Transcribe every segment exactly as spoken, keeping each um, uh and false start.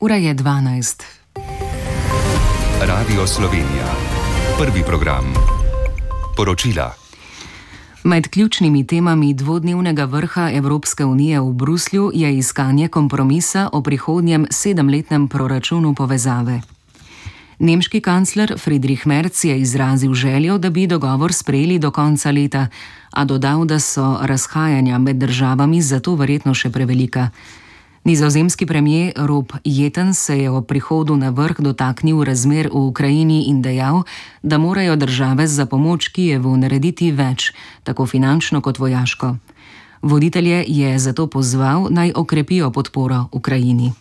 Ura je dvanajst. Radio Slovenija. Prvi program. Poročila. Med ključnimi temami dvodnevnega vrha Evropske unije v Bruslju je iskanje kompromisa o prihodnjem sedemletnem proračunu povezave. Nemški kancler Friedrich Merz je izrazil željo, da bi dogovor sprejeli do konca leta, a dodal, da so razhajanja med državami zato verjetno še prevelika. Nizozemski premier Rob Jetten se je ob prihodu na vrh dotaknil razmer v Ukrajini in dejal, da morajo države za pomoč Kijevu narediti več, tako finančno kot vojaško. Voditelje je zato pozval, naj okrepijo podporo Ukrajini.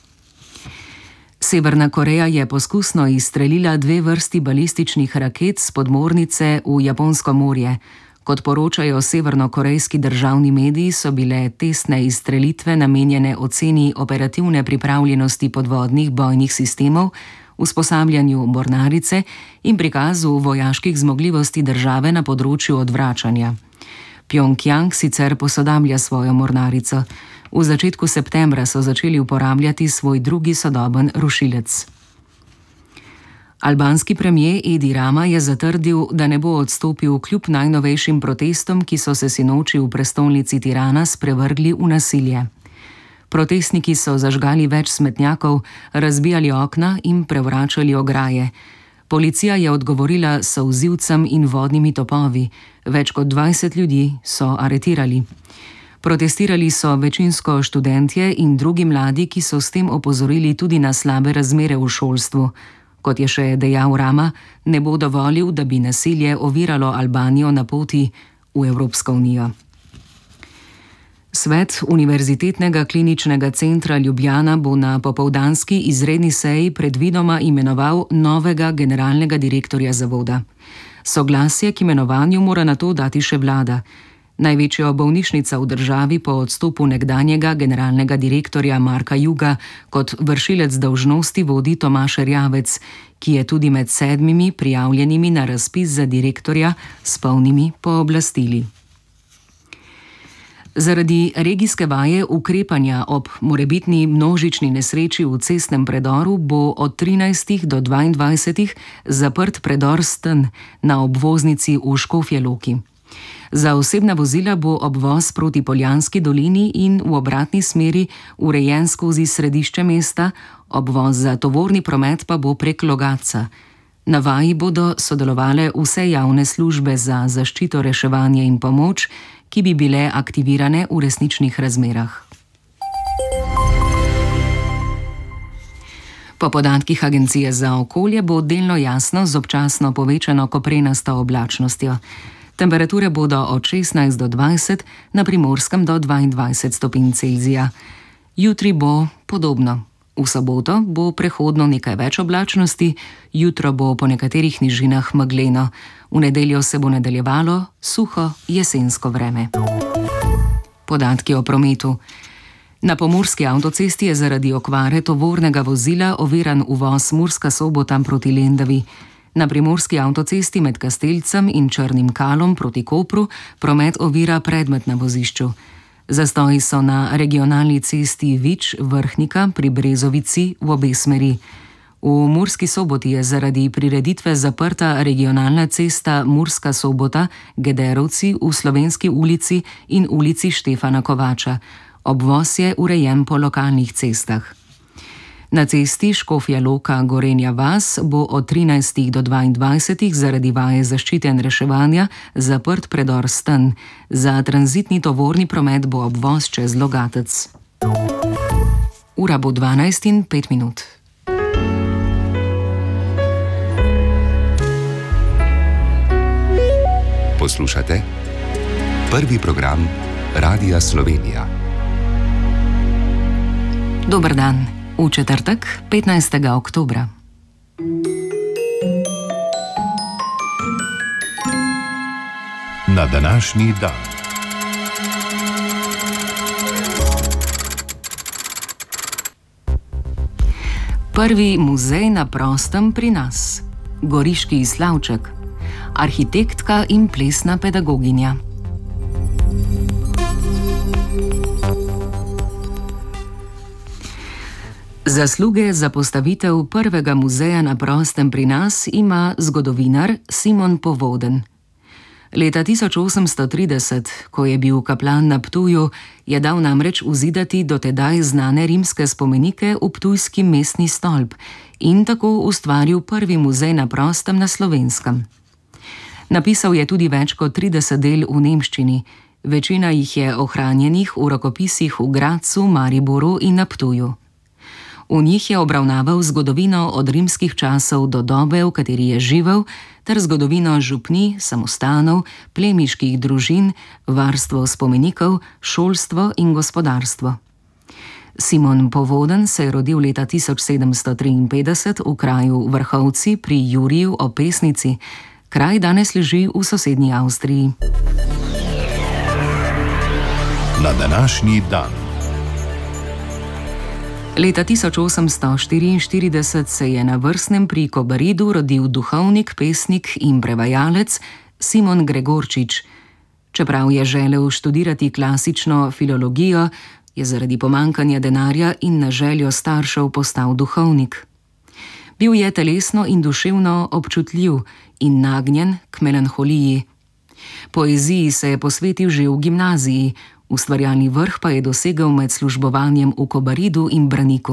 Severna Koreja je poskusno izstrelila dve vrsti balističnih raket s podmornice v Japonsko morje. Kot poročajo severnokorejski državni mediji, so bile testne izstrelitve namenjene oceni operativne pripravljenosti podvodnih bojnih sistemov, usposabljanju mornarice in prikazu vojaških zmogljivosti države na področju odvračanja. Pjongjang sicer posodablja svojo mornarico. V začetku septembra so začeli uporabljati svoj drugi sodoben rušilec. Albanski premier Edi Rama je zatrdil, da ne bo odstopil kljub najnovejšim protestom, ki so se sinoči v prestolnici Tirana sprevrgli v nasilje. Protestniki so zažgali več smetnjakov, razbijali okna in prevračali ograje. Policija je odgovorila s solzivcem in vodnimi topovi. Več kot dvajset ljudi so aretirali. Protestirali so večinsko študentje in drugi mladi, ki so s tem opozorili tudi na slabe razmere v šolstvu. Kot je še dejal Rama, ne bo dovolil, da bi nasilje oviralo Albanijo na poti v Evropsko unijo. Svet Univerzitetnega kliničnega centra Ljubljana bo na popoldanski izredni seji predvidoma imenoval novega generalnega direktorja zavoda. Soglasje k imenovanju mora nato dati še vlada. Največjo bolnišnica v državi po odstopu nekdanjega generalnega direktorja Marka Juga kot vršilec dolžnosti vodi Tomaž Erjavec, ki je tudi med sedmimi prijavljenimi na razpis za direktorja s polnimi pooblastili. Zaradi regijske vaje ukrepanja ob morebitni množični nesreči v cestnem predoru bo od trinajstih do dvaindvajsetih zaprt predor Sten na obvoznici v Škofji Loki. Za osebna vozila bo obvoz proti Poljanski dolini in v obratni smeri urejen skozi središče mesta, obvoz za tovorni promet pa bo prek Logatca. Na vaji bodo sodelovale vse javne službe za zaščito, reševanje in pomoč, ki bi bile aktivirane v resničnih razmerah. Po podatkih Agencije za okolje bo delno jasno z občasno povečano koprenasto oblačnostjo. Temperature bodo od šestnajst do dvajset, na Primorskem do dvaindvajset stopinj Celzija. Jutri bo podobno. V soboto bo prehodno nekaj več oblačnosti, jutro bo po nekaterih nižinah megleno. V nedeljo se bo nadaljevalo suho jesensko vreme. Podatki o prometu. Na pomurski avtocesti je zaradi okvare tovornega vozila oviran uvoz Murska Sobota proti Lendavi. Na primorski avtocesti med Kastelcem in Črnim Kalom proti Kopru promet ovira predmet na vozišču. Zastoji so na regionalni cesti Vič-Vrhnika pri Brezovici v obe smeri. V Murski Soboti je zaradi prireditve zaprta regionalna cesta Murska Sobota-Gederovci v Slovenski ulici in ulici Štefana Kovača. Obvoz je urejen po lokalnih cestah. Na cesti Škofja Loka-Gorenja vas bo od trinajstih do dvaindvajsetih zaradi vaje zaščite in reševanja zaprt predor Sten. Za tranzitni tovorni promet bo obvoz čez Logatec. Ura bo dvanajst in pet minut. Poslušate prvi program Radia Slovenija. Dober dan. V četrtek, petnajstega oktobra. Na današnji dan. Prvi muzej na prostem pri nas. Goriški Slavček. Arhitektka in plesna pedagoginja. Zasluge za postavitev prvega muzeja na prostem pri nas ima zgodovinar Simon Povoden. Leta tisoč osemsto trideset, ko je bil kaplan na Ptuju, je dal namreč uzidati dotedaj znane rimske spomenike v ptujski mestni stolp in tako ustvaril prvi muzej na prostem na Slovenskem. Napisal je tudi več kot trideset del v nemščini, večina jih je ohranjenih v rokopisih v Gradcu, Mariboru in na Ptuju. V njih je obravnaval zgodovino od rimskih časov do dobe, v kateri je živel, ter zgodovino župni, samostanov, plemiških družin, varstvo spomenikov, šolstvo in gospodarstvo. Simon Povoden se je rodil leta tisoč sedemsto triinpetdeset v kraju Vrhovci pri Juriju ob Pesnici. Kraj danes leži v sosednji Avstriji. Na današnji dan. Leta tisoč osemsto štiriinštirideset se je na Vrsnem pri Kobaridu rodil duhovnik, pesnik in prevajalec Simon Gregorčič. Čeprav je želel študirati klasično filologijo, je zaradi pomankanja denarja in na željo staršev postal duhovnik. Bil je telesno in duševno občutljiv in nagnjen k melanholiji. Poeziji se je posvetil že v gimnaziji, ustvarjalni vrh pa je dosegel med službovanjem v Kobaridu in Braniku.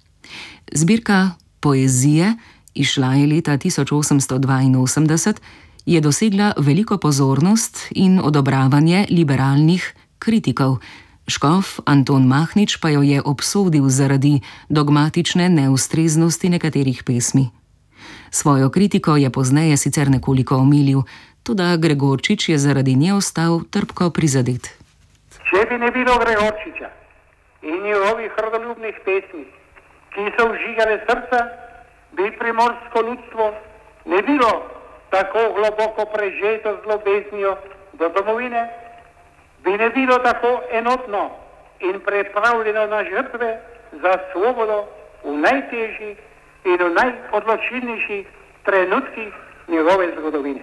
Zbirka Poezije, izšla je leta tisoč osemsto dvainosemdeset, je dosegla veliko pozornost in odobravanje liberalnih kritikov. Škof Anton Mahnič pa jo je obsodil zaradi dogmatične neustreznosti nekaterih pesmi. Svojo kritiko je pozneje sicer nekoliko omilil, toda Gregorčič je zaradi nje ostal trpko prizadet. Če bi ne bilo Gregorčiča in njegovih rodoljubnih pesmi, ki so vžigale srca, bi primorsko ljudstvo ne bilo tako globoko prežeto z ljubeznijo do domovine, bi ne bilo tako enotno in pripravljeno na žrtve za svobodo v najtežjih in v najodločilnejših trenutkih njegove zgodovine.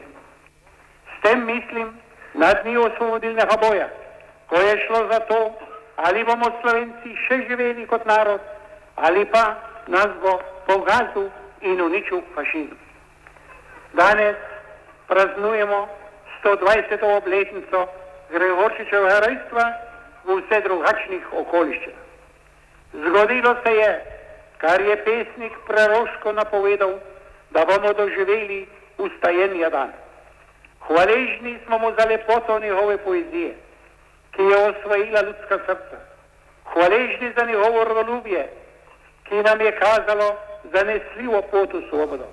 S tem mislim na dni osvobodilnega boja, ko je šlo za to, ali bomo Slovenci še živeli kot narod, ali pa nas bo pogazil in uničil fašizem. Danes praznujemo stodvajseto obletnico Gregorčičevega rojstva v vse drugačnih okoliščinah. Zgodilo se je, kar je pesnik preroško napovedal, da bomo doživeli vstajenja dan. Hvaležni smo mu za lepoto njegove poezije, ki je osvojila ljudska srca. Hvaležni za njegovo rodoljubje, ki nam je kazalo zanesljivo pot v svobodo.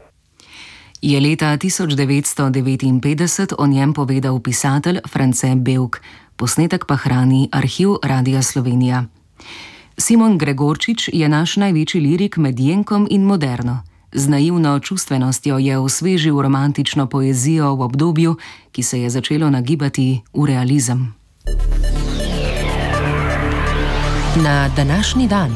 Je leta tisoč devetsto devetinpetdeset o njem povedal pisatelj France Bevk, posnetek pa hrani arhiv Radia Slovenija. Simon Gregorčič je naš največji lirik med jenkom in moderno. Z naivno čustvenostjo je osvežil romantično poezijo v obdobju, ki se je začelo nagibati v realizem. Na današnji dan.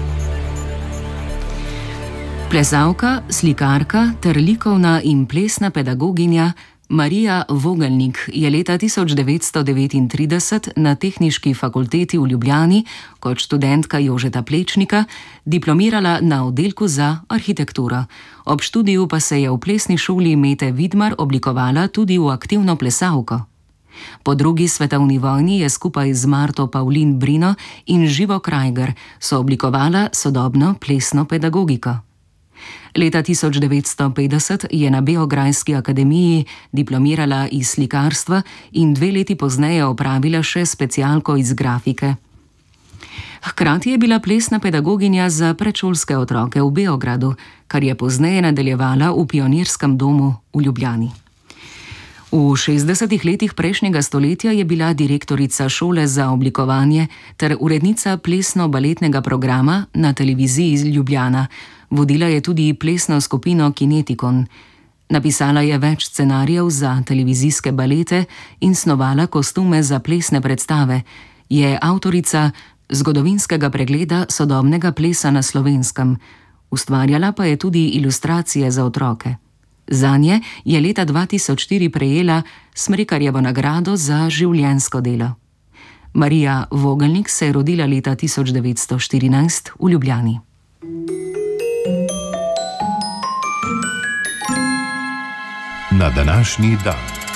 Plezalka, slikarka ter likovna in plesna pedagoginja Marija Vogelnik je leta tisoč devetsto devetintrideset na Tehniški fakulteti v Ljubljani kot študentka Jožeta Plečnika diplomirala na oddelku za arhitekturo. Ob študiju pa se je v plesni šoli Mete Vidmar oblikovala tudi v aktivno plesalko. Po drugi svetovni vojni je skupaj z Marto Pavlin Brino in Živo Krajger sooblikovala sodobno plesno pedagogiko. Leta tisoč devetsto petdeset je na Beograjski akademiji diplomirala iz slikarstva in dve leti pozneje opravila še specialko iz grafike. Hkrati je bila plesna pedagoginja za predšolske otroke v Beogradu, kar je pozneje nadaljevala v Pionirskem domu v Ljubljani. V šestdesetih letih prejšnjega stoletja je bila direktorica šole za oblikovanje ter urednica plesno-baletnega programa na televiziji iz Ljubljana. Vodila je tudi plesno skupino Kinetikon. Napisala je več scenarijev za televizijske balete in snovala kostume za plesne predstave. Je avtorica zgodovinskega pregleda sodobnega plesa na Slovenskem. Ustvarjala pa je tudi ilustracije za otroke. Zanje je leta dva tisoč štiri prejela Smrekarjevo nagrado za življenjsko delo. Marija Vogelnik se je rodila leta tisoč devetsto štirinajst v Ljubljani. na današnji dan.